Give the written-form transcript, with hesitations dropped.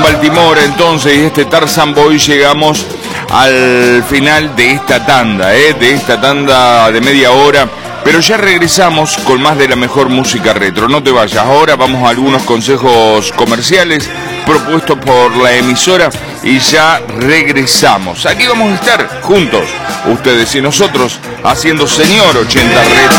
Baltimore entonces y este Tarzan Boy. Llegamos al final de esta tanda, de esta tanda de media hora. Pero ya regresamos con más de la mejor música retro. No te vayas, ahora vamos a algunos consejos comerciales propuestos por la emisora y ya regresamos. Aquí vamos a estar juntos, ustedes y nosotros, haciendo Señor 80 Retro.